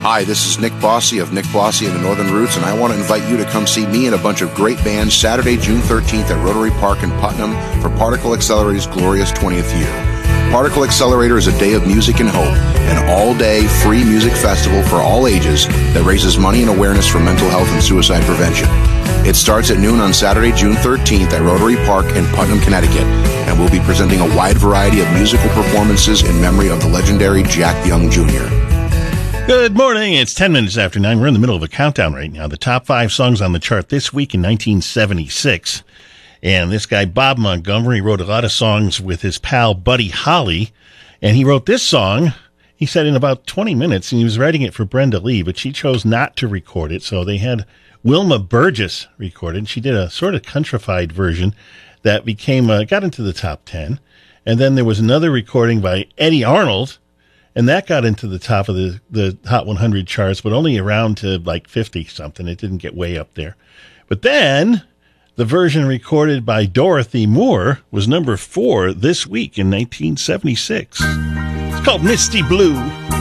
Hi, this is Nick Bossy of Nick Bossy and the Northern Roots, and I want to invite you to come see me and a bunch of great bands Saturday, June 13th at Rotary Park in Putnam for Particle Accelerator's glorious 20th year. Particle Accelerator is a day of music and hope, an all-day free music festival for all ages that raises money and awareness for mental health and suicide prevention. It starts at noon on Saturday, June 13th at Rotary Park in Putnam, Connecticut, and we'll be presenting a wide variety of musical performances in memory of the legendary Jack Young Jr. Good morning. It's 10 minutes after 9. We're in the middle of a countdown right now. The top 5 songs on the chart this week in 1976. And this guy, Bob Montgomery, wrote a lot of songs with his pal Buddy Holly. And he wrote this song, he said, in about 20 minutes. And he was writing it for Brenda Lee, but she chose not to record it. So they had Wilma Burgess record it. She did a sort of countrified version that became, got into the top 10. And then there was another recording by Eddie Arnold. And that got into the top of the Hot 100 charts, but only around to like 50-something. It didn't get way up there. But then the version recorded by Dorothy Moore was number 4 this week in 1976. It's called Misty Blue.